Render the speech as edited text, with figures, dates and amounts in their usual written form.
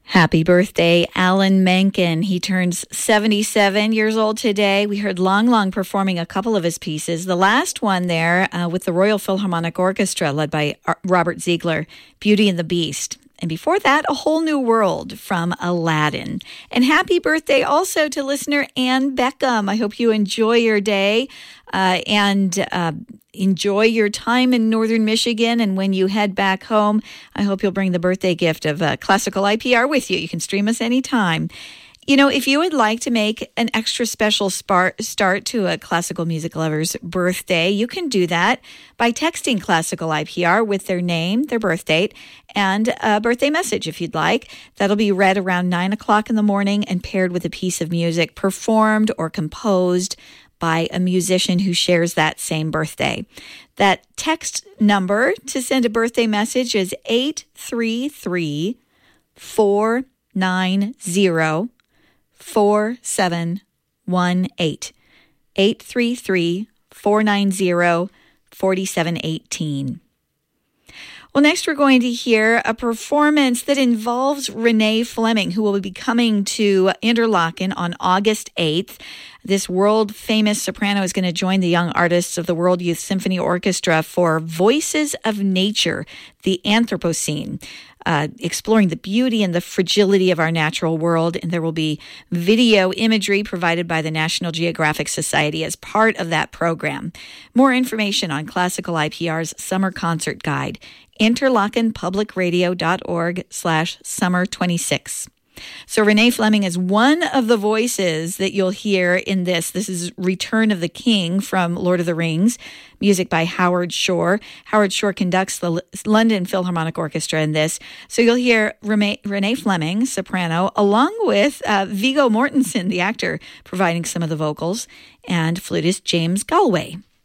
Happy birthday, Alan Menken. He turns 77 years old today. We heard Lang Lang performing a couple of his pieces. The last one there with the Royal Philharmonic Orchestra led by Robert Ziegler, Beauty and the Beast. And before that, A Whole New World from Aladdin. And happy birthday also to listener Ann Beckham. I hope you enjoy your day and enjoy your time in northern Michigan. And when you head back home, I hope you'll bring the birthday gift of Classical IPR with you. You can stream us anytime. You know, if you would like to make an extra special start to a classical music lover's birthday, you can do that by texting Classical IPR with their name, their birth date, and a birthday message if you'd like. That'll be read around 9 o'clock in the morning and paired with a piece of music performed or composed by a musician who shares that same birthday. That text number to send a birthday message is 833-490-4718. 833-490-4718. Well, next we're going to hear a performance that involves Renee Fleming, who will be coming to Interlaken on August 8th. This world-famous soprano is going to join the young artists of the World Youth Symphony Orchestra for Voices of Nature, the Anthropocene, exploring the beauty and the fragility of our natural world. And there will be video imagery provided by the National Geographic Society as part of that program. More information on Classical IPR's Summer Concert Guide, interlakenpublicradio.org/summer26. So Renee Fleming is one of the voices that you'll hear in this. This is Return of the King from Lord of the Rings, music by Howard Shore. Howard Shore conducts the London Philharmonic Orchestra in this. So you'll hear Renee Fleming, soprano, along with Viggo Mortensen, the actor, providing some of the vocals, and flutist James Galway.